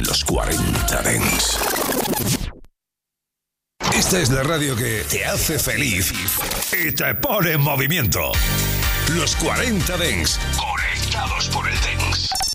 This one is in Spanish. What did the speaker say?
Los 40 Dents. Esta es la radio que te hace feliz y te pone en movimiento. Los 40 Dents. Conectados por el Dents.